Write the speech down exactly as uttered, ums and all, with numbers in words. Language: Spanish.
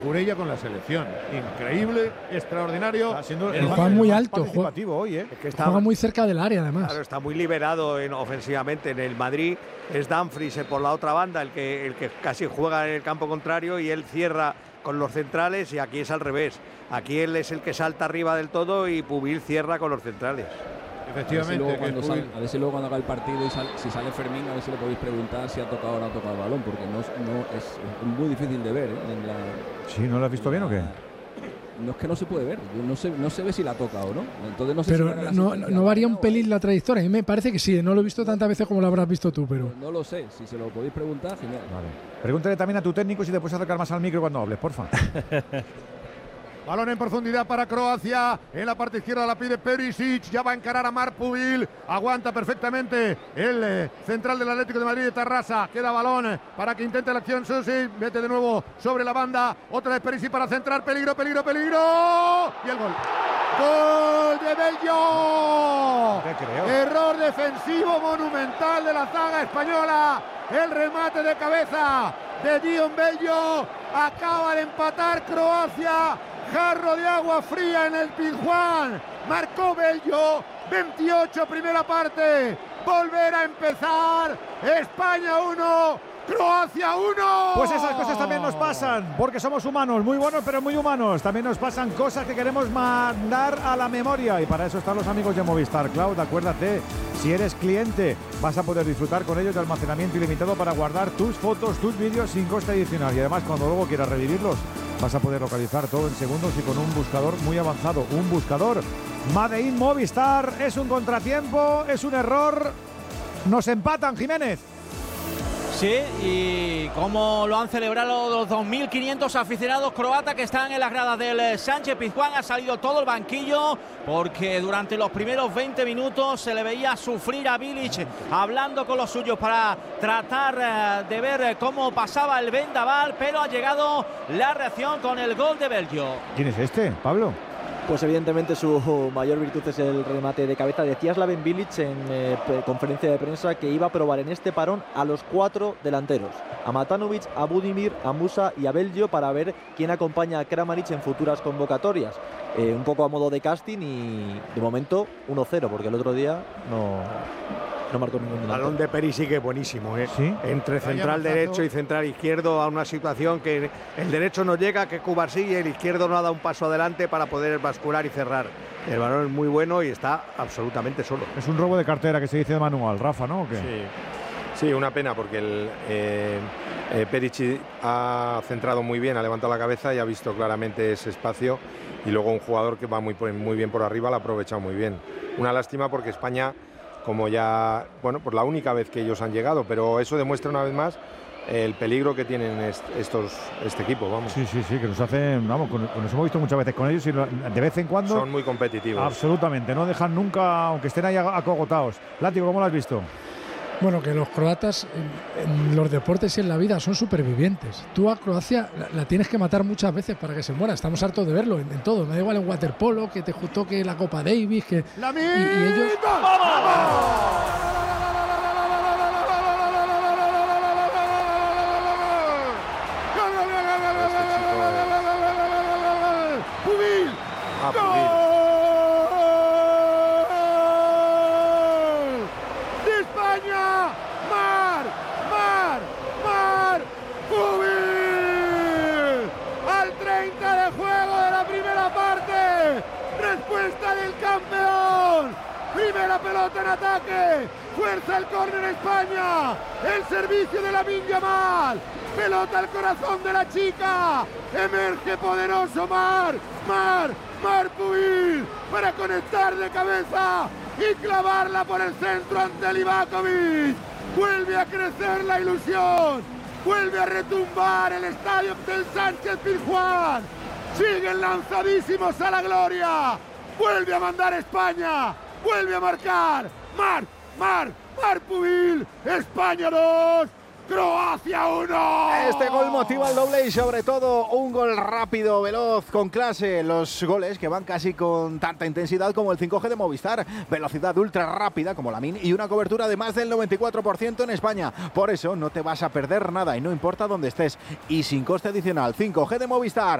Curella con la selección. Increíble, extraordinario. El juega muy alto, juega, hoy, ¿eh? es que está, juega muy cerca del área, además. Claro, está muy liberado en, ofensivamente. En el Madrid es Dumfries por la otra banda, el que, el que casi juega en el campo contrario, y él cierra con los centrales, y aquí es al revés. Aquí él es el que salta arriba del todo y Pubil cierra con los centrales. Efectivamente. A ver, si luego, sal, a ver si luego cuando haga el partido y sal, si sale Fermín, a ver si le podéis preguntar si ha tocado o no ha tocado el balón, porque no, no es, es muy difícil de ver, ¿eh? En la, ¿Sí? ¿No lo has visto bien o qué? No es que no se puede ver, no se, no se ve si la toca o no. Entonces no sé pero si no, no, no varía un pelín la trayectoria. A mí me parece que sí, no lo he visto tantas veces como lo habrás visto tú, pero. No, no lo sé, si se lo podéis preguntar, genial. Vale. Pregúntale también a tu técnico si te puedes acercar más al micro cuando hables, porfa. Balón en profundidad para Croacia. En la parte izquierda la pide Perisic. Ya va a encarar a Marc Pubil. Aguanta perfectamente el eh, central del Atlético de Madrid de Tarrasa. Queda balón para que intente la acción Susi. Mete de nuevo sobre la banda. Otra vez Perisic para centrar. Peligro, peligro, peligro. Y el gol. ¡Gol de Bello! ¿Qué creo? Error defensivo monumental de la zaga española. El remate de cabeza de Dion Bello. Acaba de empatar Croacia. Jarro de agua fría en el Pizjuán. Marcó Bello. veintiocho primera parte. Volver a empezar. España uno. Croacia uno. Pues esas cosas también nos pasan, porque somos humanos, muy buenos pero muy humanos. También nos pasan cosas que queremos mandar a la memoria, y para eso están los amigos de Movistar Cloud. Acuérdate, si eres cliente vas a poder disfrutar con ellos de almacenamiento ilimitado para guardar tus fotos, tus vídeos sin coste adicional, y además cuando luego quieras revivirlos vas a poder localizar todo en segundos y con un buscador muy avanzado. Un buscador Made in Movistar. Es un contratiempo, es un error. Nos empatan, Jiménez. Sí, y cómo lo han celebrado los dos mil quinientos aficionados croatas que están en las gradas del Sánchez Pizjuán. Ha salido todo el banquillo porque durante los primeros veinte minutos se le veía sufrir a Bilic hablando con los suyos para tratar de ver cómo pasaba el vendaval, pero ha llegado la reacción con el gol de Bello. ¿Quién es este, Pablo? Pues evidentemente su mayor virtud es el remate de cabeza. Decía Slaven Bilic en eh, conferencia de prensa que iba a probar en este parón a los cuatro delanteros, a Matanovic, a Budimir, a Musa y a Bello, para ver quién acompaña a Kramaric en futuras convocatorias. Eh, un poco a modo de casting, y de momento uno cero, porque el otro día no, no marcó ningún delantero. Balón de Perisic que es buenísimo, ¿eh? ¿Sí? Entre central derecho y central izquierdo, a una situación que el derecho no llega, que Cubarsí, y el izquierdo no ha dado un paso adelante para poder bascular y cerrar. El balón es muy bueno y está absolutamente solo. Es un robo de cartera que se dice de manual, Rafa, ¿no? ¿O qué? Sí. Sí, una pena porque el eh, eh, Perisic ha centrado muy bien, ha levantado la cabeza y ha visto claramente ese espacio, y luego un jugador que va muy, muy bien por arriba lo ha aprovechado muy bien. Una lástima porque España, como ya, bueno, pues la única vez que ellos han llegado, pero eso demuestra una vez más el peligro que tienen est estos este equipo, vamos. Sí, sí, sí, que nos hacen, vamos, con, con eso hemos visto muchas veces con ellos, y de vez en cuando son muy competitivos. Absolutamente, no dejan nunca, aunque estén ahí acogotados. Látigo, ¿cómo lo has visto? Bueno, que los croatas en, en los deportes y en la vida son supervivientes. Tú a Croacia la, la tienes que matar muchas veces para que se muera. Estamos hartos de verlo en, en todo. Me da igual en waterpolo, que te toque la Copa Davis, que la y, y ellos. ¡Vamos! ¡Pubil! Ah, Pubil. Mar, Mar, Mar, Pubil, al treinta de juego de la primera parte, respuesta del campeón, primera pelota en ataque, fuerza el córner España, el servicio de Lamine Yamal, pelota al corazón de la chica, emerge poderoso Mar, Mar, Mar Pubil, para conectar de cabeza y clavarla por el centro ante Livakovic. Vuelve a crecer la ilusión, vuelve a retumbar el estadio del Sánchez Pizjuán. Siguen lanzadísimos a la gloria. Vuelve a mandar España, vuelve a marcar. Mar, Mar, Mar Pubil. España dos, Croacia uno. Este gol motiva el doble y sobre todo un gol rápido, veloz, con clase. Los goles que van casi con tanta intensidad como el cinco G de Movistar. Velocidad ultra rápida como la Min y una cobertura de más del noventa y cuatro por ciento en España. Por eso no te vas a perder nada y no importa dónde estés. Y sin coste adicional, cinco G de Movistar.